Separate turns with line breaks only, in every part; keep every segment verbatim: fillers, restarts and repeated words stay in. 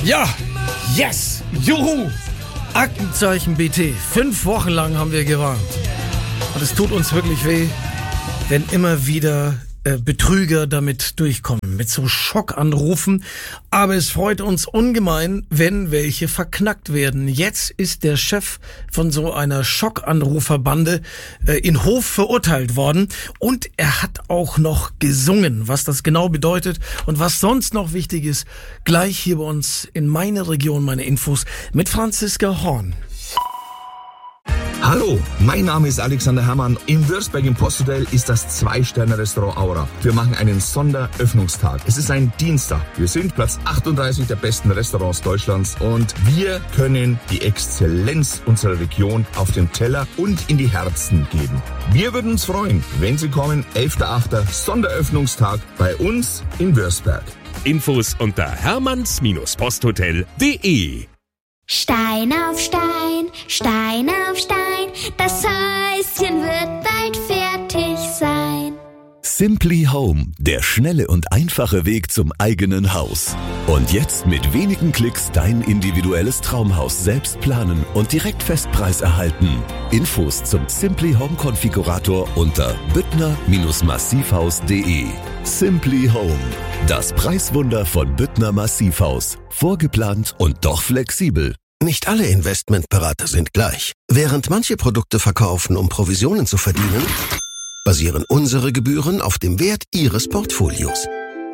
Ja, yes, juhu, Aktenzeichen B T. Fünf Wochen lang haben wir gewarnt. Und es tut uns wirklich weh, wenn immer wieder äh, Betrüger damit durchkommen, mit so Schockanrufen. Aber es freut uns ungemein, wenn welche verknackt werden. Jetzt ist der Chef von so einer Schockanruferbande äh, in Hof verurteilt worden. Und er hat auch noch gesungen, was das genau bedeutet und was sonst noch wichtig ist. Gleich hier bei uns in meiner Region, meine Infos mit Franziska Horn.
Hallo, mein Name ist Alexander Herrmann. In Würzburg im Posthotel ist das Zwei-Sterne-Restaurant Aura. Wir machen einen Sonderöffnungstag. Es ist ein Dienstag. Wir sind Platz achtunddreißig der besten Restaurants Deutschlands und wir können die Exzellenz unserer Region auf den Teller und in die Herzen geben. Wir würden uns freuen, wenn Sie kommen. elfter achter Sonderöffnungstag bei uns in Würzburg.
Infos unter hermanns Posthotel punkt de.
Stein auf Stein, Stein auf Stein, das Häuschen wird bald fertig sein.
Simply Home, der schnelle und einfache Weg zum eigenen Haus. Und jetzt mit wenigen Klicks dein individuelles Traumhaus selbst planen und direkt Festpreis erhalten. Infos zum Simply Home Konfigurator unter büttner massivhaus punkt de. Simply Home, das Preiswunder von Büttner Massivhaus. Vorgeplant und doch flexibel.
Nicht alle Investmentberater sind gleich. Während manche Produkte verkaufen, um Provisionen zu verdienen, basieren unsere Gebühren auf dem Wert Ihres Portfolios.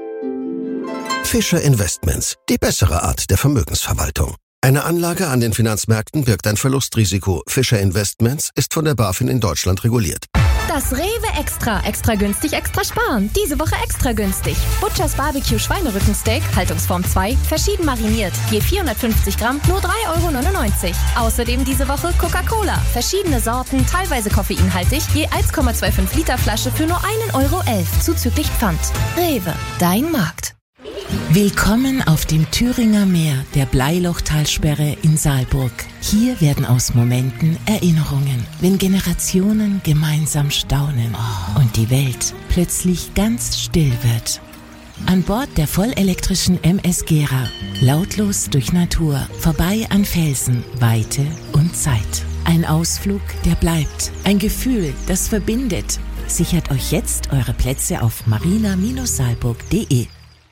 Fischer Investments, die bessere Art der Vermögensverwaltung. Eine Anlage an den Finanzmärkten birgt ein Verlustrisiko. Fischer Investments ist von der BaFin in Deutschland reguliert.
Das Rewe Extra. Extra günstig, extra sparen. Diese Woche extra günstig. Butchers Barbecue Schweinerückensteak, Haltungsform zwei, verschieden mariniert. Je vierhundertfünfzig Gramm, nur drei Euro neunundneunzig. Außerdem diese Woche Coca-Cola. Verschiedene Sorten, teilweise koffeinhaltig. Je eins Komma fünfundzwanzig Liter Flasche für nur ein Euro elf. Zuzüglich Pfand. Rewe, dein Markt.
Willkommen auf dem Thüringer Meer, der Bleilochtalsperre in Saalburg. Hier werden aus Momenten Erinnerungen, wenn Generationen gemeinsam staunen und die Welt plötzlich ganz still wird. An Bord der vollelektrischen M S Gera, lautlos durch Natur, vorbei an Felsen, Weite und Zeit. Ein Ausflug, der bleibt, ein Gefühl, das verbindet. Sichert euch jetzt eure Plätze auf marina saalburg punkt de.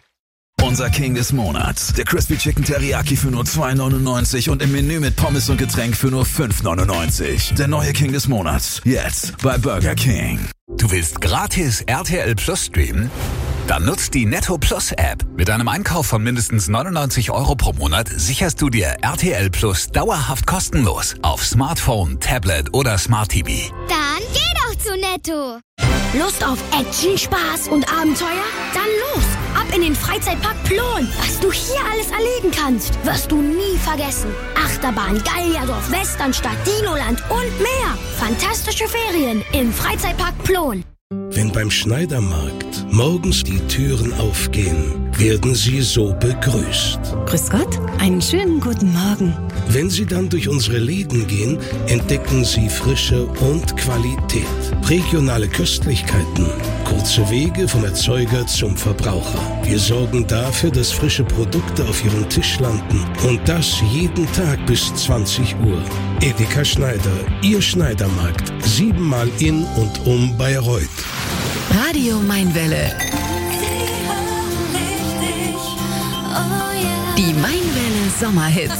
Unser King des Monats. Der Crispy Chicken Teriyaki für nur zwei neunundneunzig und im Menü mit Pommes und Getränk für nur fünf neunundneunzig. Der neue King des Monats. Jetzt bei Burger King.
Du willst gratis R T L Plus streamen? Dann nutzt die Netto Plus App. Mit einem Einkauf von mindestens neunundneunzig Euro pro Monat sicherst du dir R T L Plus dauerhaft kostenlos auf Smartphone, Tablet oder Smart T V.
Dann geh doch zu Netto. Lust auf Action, Spaß und Abenteuer? Dann los! Ab in den Freizeitpark Plon. Was du hier alles erleben kannst, wirst du nie vergessen. Achterbahn, Gallierdorf, Westernstadt, Dinoland und mehr. Fantastische Ferien im Freizeitpark Plon.
Wenn beim Schneidermarkt morgens die Türen aufgehen, werden Sie so begrüßt.
Grüß Gott, einen schönen guten Morgen.
Wenn Sie dann durch unsere Läden gehen, entdecken Sie Frische und Qualität. Regionale Köstlichkeiten, kurze Wege vom Erzeuger zum Verbraucher. Wir sorgen dafür, dass frische Produkte auf Ihrem Tisch landen. Und das jeden Tag bis zwanzig Uhr. Edeka Schneider, Ihr Schneidermarkt. Siebenmal in und um Bayreuth.
Radio Mainwelle. Die Mainwelle Sommerhits.